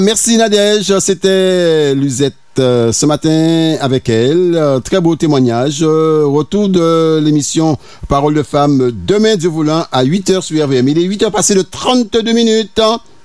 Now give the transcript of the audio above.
Merci Nadège, c'était Luzette ce matin avec elle. Très beau témoignage. Retour de l'émission Parole de Femmes demain Dieu voulant à 8h sur RVM. Il est 8h passé de 32 minutes.